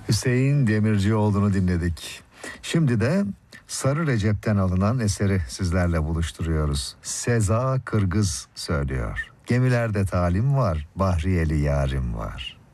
Hüseyin Demircioğlu'nu dinledik. Şimdi de Sarı Recep'ten alınan eseri sizlerle buluşturuyoruz. Seza Kırgız söylüyor. Gemilerde talim var, Bahriyeli yarim var.